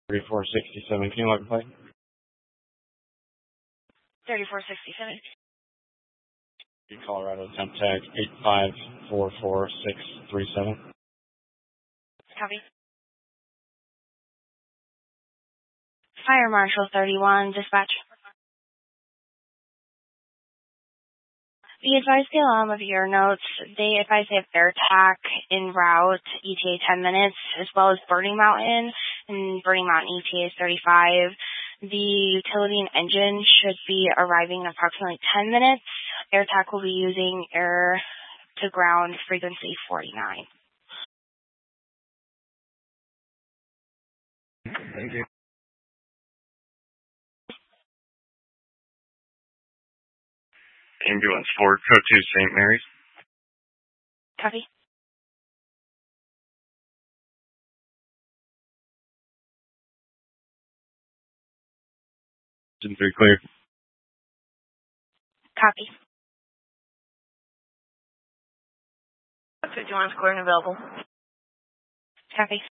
3467. Can you log play? 3467. Colorado temp tag 8544637. Copy. Fire Marshal 31, dispatch. Be advised the alarm of your notes. They advise they have air attack en route, ETA 10 minutes, as well as Burning Mountain, and Burning Mountain ETA is 35. The utility and engine should be arriving in approximately 10 minutes. Air attack will be using air to ground frequency 49. Thank you. Ambulance 4, code 2, St. Mary's. Copy. Engine 3 clear. Copy. 51 is clear and available. Copy.